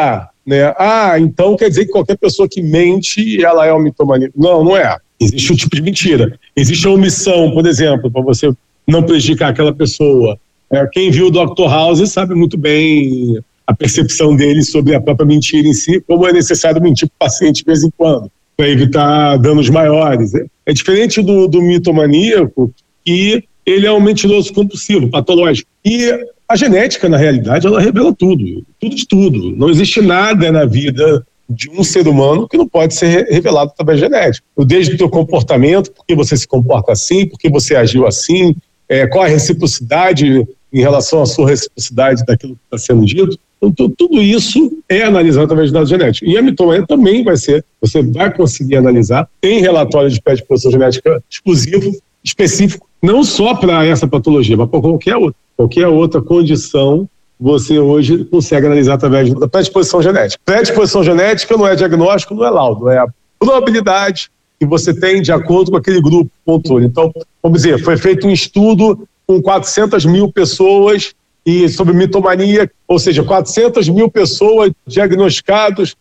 né? Então quer dizer que qualquer pessoa que mente, ela é uma mitomaníaca. Não, não é. Existe um tipo de mentira. Existe a omissão, por exemplo, para você não prejudicar aquela pessoa. Quem viu o Dr. House sabe muito bem a percepção dele sobre a própria mentira em si, como é necessário mentir para o paciente de vez em quando, para evitar danos maiores. É diferente do mitomaníaco, que ele é um mentiroso compulsivo, patológico. E a genética, na realidade, ela revela tudo de tudo. Não existe nada na vida de um ser humano que não pode ser revelado através da genética. Desde o teu comportamento, por que você se comporta assim, por que você agiu assim, qual a reciprocidade em relação à sua reciprocidade daquilo que está sendo dito. Então, tudo isso é analisado através de dados genéticos. E a mitomania também vai ser, você vai conseguir analisar, tem relatório de predisposição genética exclusivo, específico, não só para essa patologia, mas para qualquer outra condição, você hoje consegue analisar através da predisposição genética. Predisposição genética não é diagnóstico, não é laudo, é a probabilidade que você tem de acordo com aquele grupo controle. Então, vamos dizer, foi feito um estudo com 400 mil pessoas e sobre mitomania, ou seja, 400 mil pessoas diagnosticadas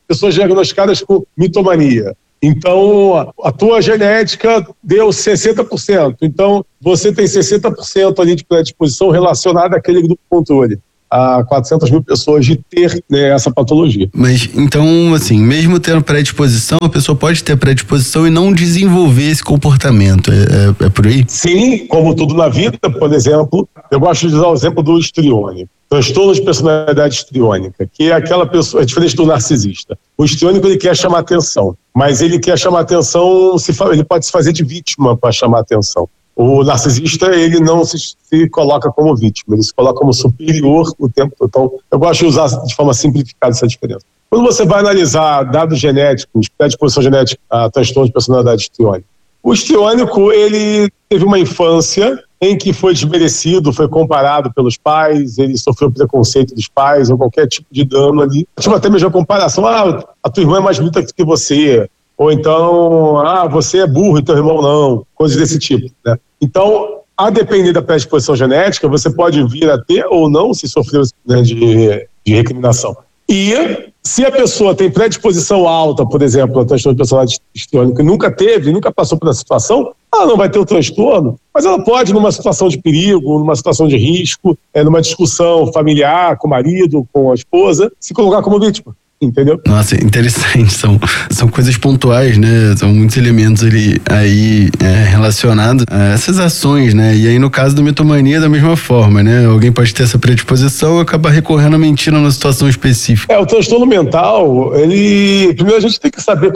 com mitomania. Então, a tua genética deu 60%. Então, você tem 60% ali de predisposição relacionada àquele grupo controle. A 400 mil pessoas de ter, né, essa patologia. Mas, então, assim, mesmo tendo predisposição, a pessoa pode ter predisposição e não desenvolver esse comportamento. É por aí? Sim, como tudo na vida, por exemplo, eu gosto de usar o exemplo do histriônico. Transtorno de personalidade histriônica, que é aquela pessoa, é diferente do narcisista. O histriônico, ele quer chamar atenção, mas ele quer chamar atenção, ele pode se fazer de vítima para chamar atenção. O narcisista, ele não se coloca como vítima, ele se coloca como superior o tempo todo. Então, eu gosto de usar de forma simplificada essa diferença. Quando você vai analisar dados genéticos, predisposição genética a transtorno de personalidade histriônica, o histriônico, ele teve uma infância em que foi desmerecido, foi comparado pelos pais, ele sofreu preconceito dos pais ou qualquer tipo de dano ali. Tipo, até mesmo a comparação, a tua irmã é mais bonita que você, ou então, você é burro e teu irmão não, coisas desse tipo, né? Então, a depender da predisposição genética, você pode vir a ter ou não se sofreu, né, de recriminação. E se a pessoa tem predisposição alta, por exemplo, a transtorno de personalidade histriônica, nunca passou por essa situação, ela não vai ter o transtorno, mas ela pode, numa situação de perigo, numa situação de risco, numa discussão familiar com o marido, com a esposa, se colocar como vítima. Entendeu? Nossa, interessante, são coisas pontuais, né? São muitos elementos aí relacionados a essas ações, né? E aí no caso da mitomania da mesma forma, né? Alguém pode ter essa predisposição e acabar recorrendo à mentira numa situação específica. O transtorno mental, primeiro a gente tem que saber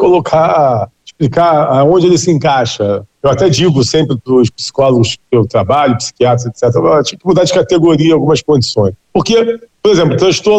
explicar aonde ele se encaixa. Eu até digo sempre para os psicólogos que eu trabalho, psiquiatras, etc., eu tinha que mudar de categoria em algumas condições. Porque, por exemplo,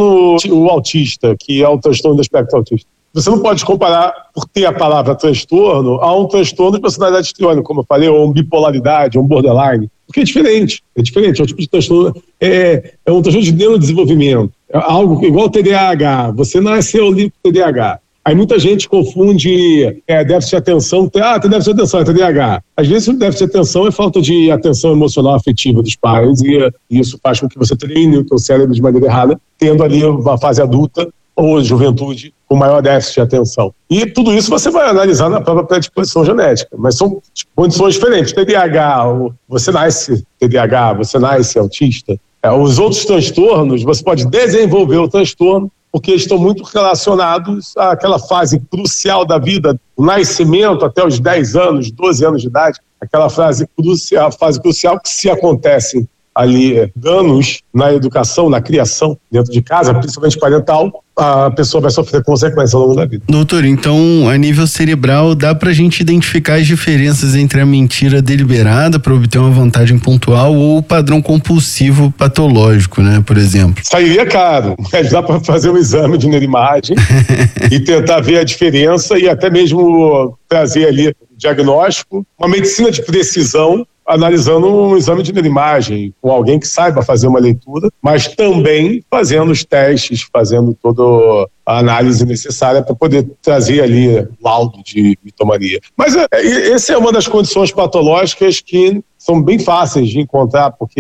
o autista, que é o transtorno do espectro autista, você não pode comparar, por ter a palavra transtorno, a um transtorno de personalidade histriônica, como eu falei, ou uma bipolaridade, ou um borderline, porque é diferente, é um tipo de transtorno, é um transtorno de neurodesenvolvimento, é algo igual o TDAH, você nasceu ali com TDAH. Aí muita gente confunde déficit de atenção, tem déficit de atenção, é TDAH. Às vezes o déficit de atenção é falta de atenção emocional afetiva dos pais e isso faz com que você treine o teu cérebro de maneira errada, tendo ali uma fase adulta ou juventude com maior déficit de atenção. E tudo isso você vai analisar na própria predisposição genética, mas são condições diferentes. TDAH, você nasce TDAH, você nasce autista. Os outros transtornos, você pode desenvolver o transtorno porque eles estão muito relacionados àquela fase crucial da vida, o nascimento até os 10 anos, 12 anos de idade, aquela fase crucial que se acontecem ali danos na educação, na criação, dentro de casa, principalmente parental, a pessoa vai sofrer consequências ao longo da vida. Doutor, então, a nível cerebral, dá pra gente identificar as diferenças entre a mentira deliberada para obter uma vantagem pontual ou o padrão compulsivo patológico, né, por exemplo? Sairia caro, mas dá pra fazer um exame de neuroimagem e tentar ver a diferença e até mesmo trazer ali o diagnóstico, uma medicina de precisão, analisando um exame de neuroimagem com alguém que saiba fazer uma leitura, mas também fazendo os testes, fazendo toda a análise necessária para poder trazer ali laudo de mitomania. Mas essa é uma das condições patológicas que são bem fáceis de encontrar, porque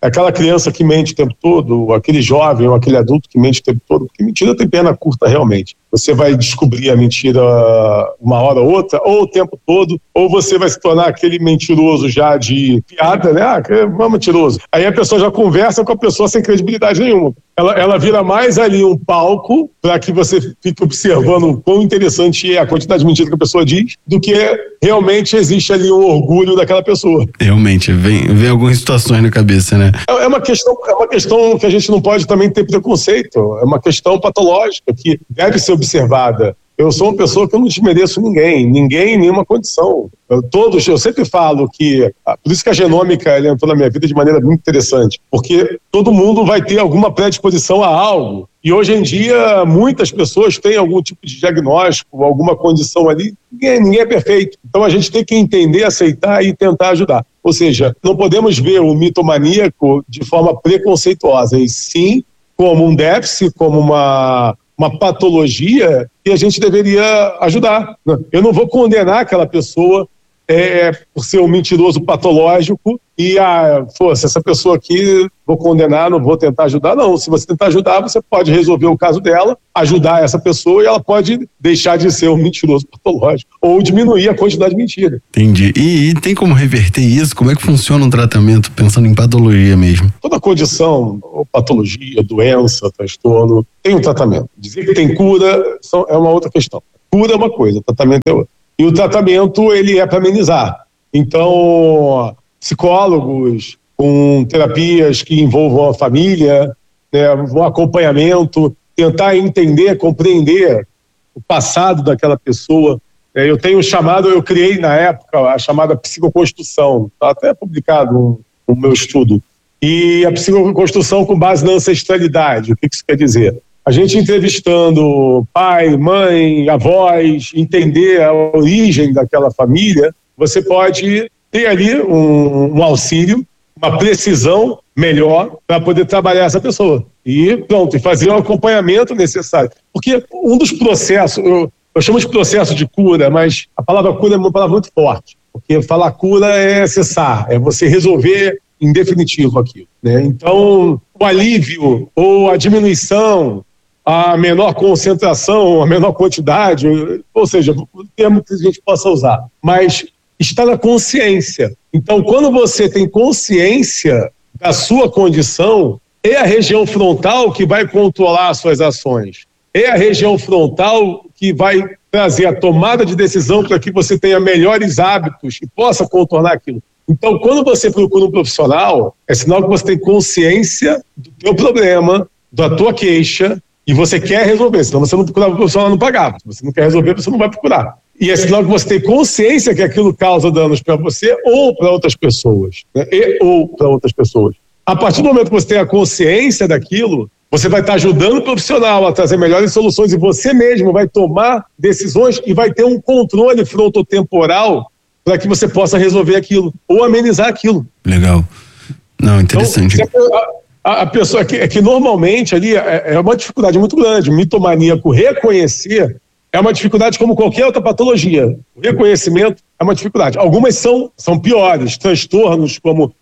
aquela criança que mente o tempo todo, aquele jovem ou aquele adulto que mente o tempo todo, porque mentira tem perna curta realmente. Você vai descobrir a mentira uma hora ou outra, ou o tempo todo, ou você vai se tornar aquele mentiroso já de piada, né? É mentiroso. Aí a pessoa já conversa com a pessoa sem credibilidade nenhuma. Ela vira mais ali um palco para que você fique observando o quão interessante é a quantidade de mentira que a pessoa diz, do que realmente existe ali um orgulho daquela pessoa. Realmente, vem algumas situações na cabeça, né? É uma questão que a gente não pode também ter preconceito. É uma questão patológica que deve ser observada. Eu sou uma pessoa que eu não desmereço ninguém em nenhuma condição. Eu sempre falo que, por isso que a genômica entrou na minha vida de maneira muito interessante, porque todo mundo vai ter alguma predisposição a algo, e hoje em dia muitas pessoas têm algum tipo de diagnóstico, alguma condição ali, ninguém é perfeito. Então a gente tem que entender, aceitar e tentar ajudar. Ou seja, não podemos ver o mitomaníaco de forma preconceituosa, e sim como um déficit, como uma patologia que a gente deveria ajudar. Eu não vou condenar aquela pessoa por ser um mentiroso patológico e, se essa pessoa aqui vou condenar, não vou tentar ajudar, não. Se você tentar ajudar, você pode resolver o caso dela, ajudar essa pessoa e ela pode deixar de ser um mentiroso patológico ou diminuir a quantidade de mentira. Entendi. E tem como reverter isso? Como é que funciona um tratamento pensando em patologia mesmo? Toda condição, ou patologia, doença, transtorno, tem um tratamento. Dizer que tem cura é uma outra questão. Cura é uma coisa, tratamento é outra. E o tratamento, ele é para amenizar. Então, psicólogos com terapias que envolvam a família, né, um acompanhamento, tentar entender, compreender o passado daquela pessoa. Eu criei na época a chamada psicoconstrução, está até publicado no meu estudo. E a psicoconstrução com base na ancestralidade. O que isso quer dizer? A gente entrevistando pai, mãe, avós, entender a origem daquela família, você pode ter ali um auxílio, uma precisão melhor para poder trabalhar essa pessoa. E pronto, e fazer o acompanhamento necessário. Porque um dos processos, eu chamo de processo de cura, mas a palavra cura é uma palavra muito forte. Porque falar cura é cessar, é você resolver em definitivo aquilo, né? Então, o alívio ou a diminuição, a menor concentração, a menor quantidade, ou seja, o termo que a gente possa usar, mas está na consciência. Então, quando você tem consciência da sua condição, é a região frontal que vai controlar as suas ações. É a região frontal que vai trazer a tomada de decisão para que você tenha melhores hábitos e possa contornar aquilo. Então, quando você procura um profissional, é sinal que você tem consciência do teu problema, da tua queixa, e você quer resolver, senão você não procurava o profissional, não pagava. Se você não quer resolver, você não vai procurar. E é sinal que você tem consciência que aquilo causa danos para você ou para outras pessoas, né? Ou para outras pessoas. A partir do momento que você tem a consciência daquilo, você vai estar ajudando o profissional a trazer melhores soluções e você mesmo vai tomar decisões e vai ter um controle frontotemporal para que você possa resolver aquilo ou amenizar aquilo. Legal. Não, interessante. Então, a pessoa que normalmente ali é uma dificuldade muito grande. O mitomaníaco reconhecer é uma dificuldade como qualquer outra patologia. O reconhecimento é uma dificuldade. Algumas são piores, transtornos como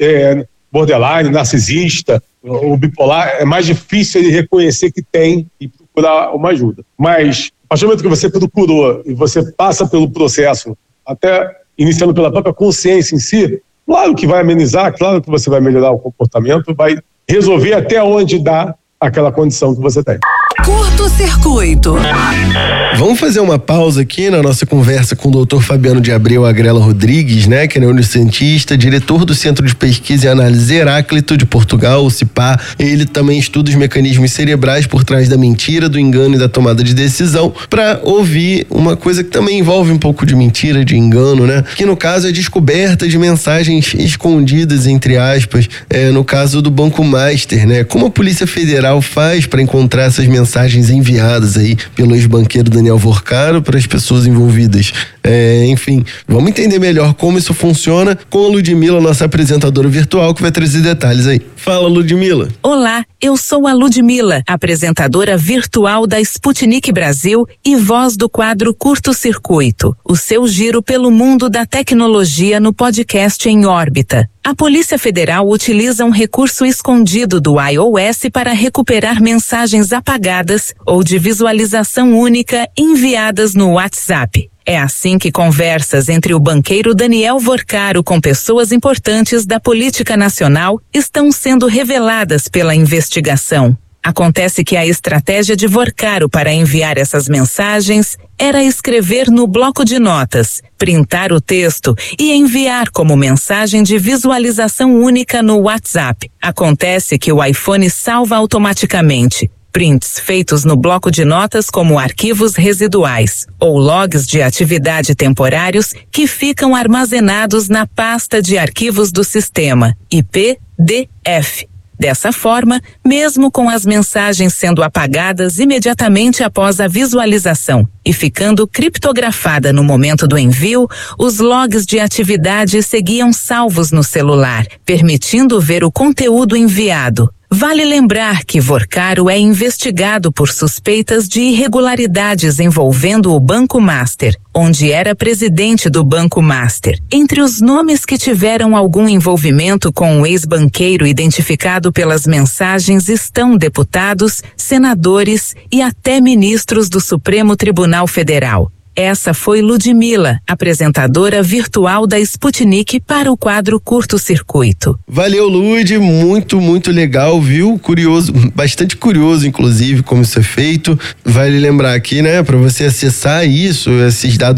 borderline, narcisista, o bipolar, é mais difícil ele reconhecer que tem e procurar uma ajuda. Mas, a partir do momento que você procurou e você passa pelo processo, até iniciando pela própria consciência em si, claro que vai amenizar, claro que você vai melhorar o comportamento, vai resolver até onde dá aquela condição que você tem. Curto-circuito. Vamos fazer uma pausa aqui na nossa conversa com o Dr. Fabiano de Abreu Agrela Rodrigues, né, que é neurocientista, diretor do Centro de Pesquisa e Análise Heráclito de Portugal, o CIPA. Ele também estuda os mecanismos cerebrais por trás da mentira, do engano e da tomada de decisão, para ouvir uma coisa que também envolve um pouco de mentira, de engano, né, que no caso é a descoberta de mensagens escondidas, entre aspas, no caso do Banco Master, né, como a Polícia Federal faz para encontrar essas mensagens mensagens enviadas aí pelo ex-banqueiro Daniel Vorcaro para as pessoas envolvidas. Enfim, vamos entender melhor como isso funciona com a Ludmila, nossa apresentadora virtual, que vai trazer detalhes aí. Fala, Ludmila. Olá, eu sou a Ludmila, apresentadora virtual da Sputnik Brasil e voz do quadro Curto Circuito, o seu giro pelo mundo da tecnologia no podcast Em Órbita. A Polícia Federal utiliza um recurso escondido do iOS para recuperar mensagens apagadas ou de visualização única enviadas no WhatsApp. É assim que conversas entre o banqueiro Daniel Vorcaro com pessoas importantes da política nacional estão sendo reveladas pela investigação. Acontece que a estratégia de Vorcaro para enviar essas mensagens era escrever no bloco de notas, printar o texto e enviar como mensagem de visualização única no WhatsApp. Acontece que o iPhone salva automaticamente prints feitos no bloco de notas como arquivos residuais ou logs de atividade temporários que ficam armazenados na pasta de arquivos do sistema, IPDF. Dessa forma, mesmo com as mensagens sendo apagadas imediatamente após a visualização e ficando criptografada no momento do envio, os logs de atividade seguiam salvos no celular, permitindo ver o conteúdo enviado. Vale lembrar que Vorcaro é investigado por suspeitas de irregularidades envolvendo o Banco Master, onde era presidente do Banco Master. Entre os nomes que tiveram algum envolvimento com o ex-banqueiro identificado pelas mensagens estão deputados, senadores e até ministros do Supremo Tribunal Federal. Essa foi Ludmila, apresentadora virtual da Sputnik para o quadro Curto Circuito. Valeu, Lud, muito legal, viu? Curioso, bastante curioso, inclusive, como isso é feito. Vale lembrar aqui, né, para você acessar isso, esses dados